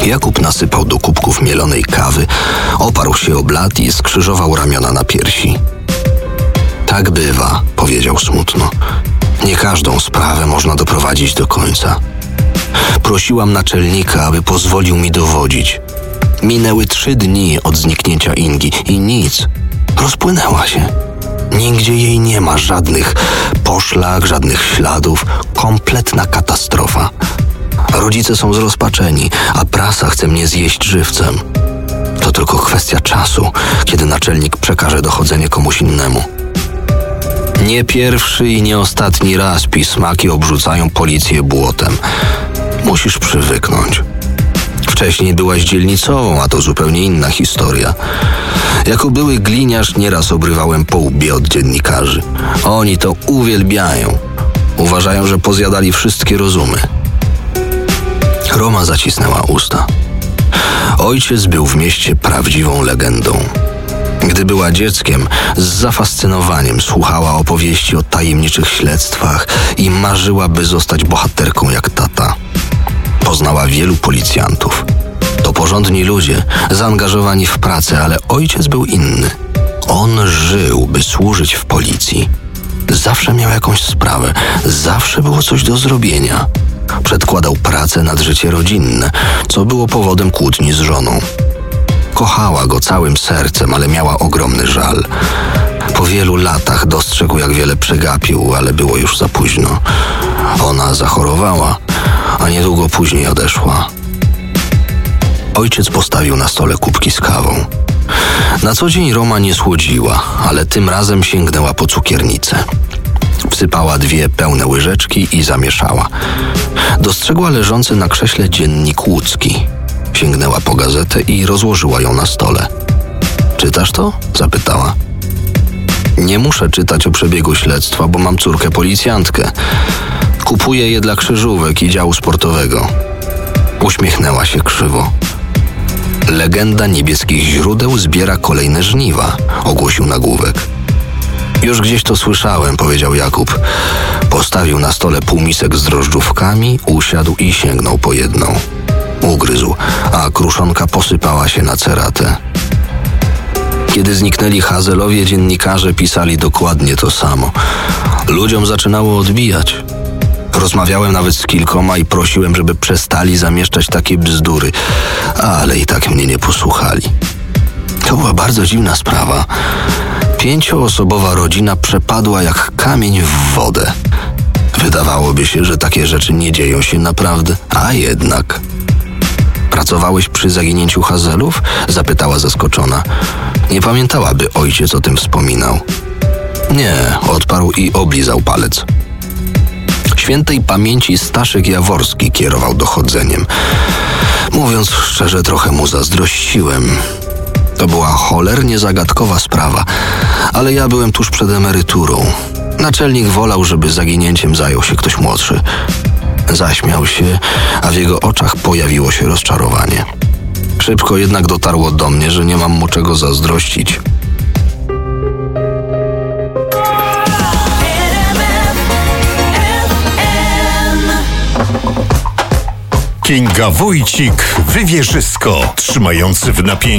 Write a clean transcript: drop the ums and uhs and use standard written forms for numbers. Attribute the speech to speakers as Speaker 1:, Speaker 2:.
Speaker 1: Jakub nasypał do kubków mielonej kawy, oparł się o blat i skrzyżował ramiona na piersi. Tak bywa, powiedział smutno. Nie każdą sprawę można doprowadzić do końca. Prosiłam naczelnika, aby pozwolił mi dowodzić. Minęły 3 dni od zniknięcia Ingi i nic. Rozpłynęła się. Nigdzie jej nie ma, żadnych poszlak, żadnych śladów. Kompletna katastrofa. Rodzice są zrozpaczeni, a prasa chce mnie zjeść żywcem. To tylko kwestia czasu, kiedy naczelnik przekaże dochodzenie komuś innemu. Nie pierwszy i nie ostatni raz pismaki obrzucają policję błotem. Musisz przywyknąć. Wcześniej byłaś dzielnicową, a to zupełnie inna historia. Jako były gliniarz nieraz obrywałem po łbie od dziennikarzy. Oni to uwielbiają. Uważają, że pozjadali wszystkie rozumy. Roma zacisnęła usta. Ojciec był w mieście prawdziwą legendą. Gdy była dzieckiem, z zafascynowaniem słuchała opowieści o tajemniczych śledztwach i marzyła, by zostać bohaterką jak tata. Poznała wielu policjantów. To porządni ludzie, zaangażowani w pracę, ale ojciec był inny. On żył, by służyć w policji. Zawsze miał jakąś sprawę, zawsze było coś do zrobienia. Przedkładał pracę nad życie rodzinne, co było powodem kłótni z żoną. Kochała go całym sercem, ale miała ogromny żal. Po wielu latach dostrzegł, jak wiele przegapił, ale było już za późno. Ona zachorowała, a niedługo później odeszła. Ojciec postawił na stole kubki z kawą. Na co dzień Roma nie słodziła, ale tym razem sięgnęła po cukiernicę. Wsypała 2 pełne łyżeczki i zamieszała. Dostrzegła leżący na krześle dziennik łódzki. Sięgnęła po gazetę i rozłożyła ją na stole. Czytasz to? Zapytała. Nie muszę czytać o przebiegu śledztwa, bo mam córkę policjantkę. Kupuję je dla krzyżówek i działu sportowego. Uśmiechnęła się krzywo. Legenda niebieskich źródeł zbiera kolejne żniwa, ogłosił nagłówek. Już gdzieś to słyszałem, powiedział Jakub. Postawił na stole półmisek z drożdżówkami, usiadł i sięgnął po jedną. Ugryzł, a kruszonka posypała się na ceratę. Kiedy zniknęli Hazelowie, dziennikarze pisali dokładnie to samo. Ludziom zaczynało odbijać. Rozmawiałem nawet z kilkoma i prosiłem, żeby przestali zamieszczać takie bzdury, ale i tak mnie nie posłuchali. To była bardzo dziwna sprawa. 5-osobowa rodzina przepadła jak kamień w wodę. Wydawałoby się, że takie rzeczy nie dzieją się naprawdę, a jednak. Pracowałeś przy zaginięciu Hazelów? Zapytała zaskoczona. Nie pamiętała, by ojciec o tym wspominał. Nie, odparł i oblizał palec. Świętej pamięci Staszek Jaworski kierował dochodzeniem. Mówiąc szczerze, trochę mu zazdrościłem. To była cholernie zagadkowa sprawa, ale ja byłem tuż przed emeryturą. Naczelnik wolał, żeby zaginięciem zajął się ktoś młodszy. Zaśmiał się, a w jego oczach pojawiło się rozczarowanie. Szybko jednak dotarło do mnie, że nie mam mu czego zazdrościć.
Speaker 2: Kinga Wójcik, Wywierzysko, trzymający w napięciu